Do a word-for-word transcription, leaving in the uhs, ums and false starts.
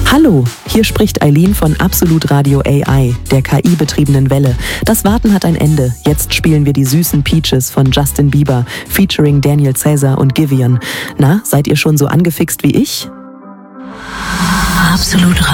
Hallo, hier spricht Eileen von Absolut Radio A I, der K I-betriebenen Welle. Das Warten hat ein Ende. Jetzt spielen wir die süßen Peaches von Justin Bieber, featuring Daniel Caesar und Giveon. Na, seid ihr schon so angefixt wie ich? Absolut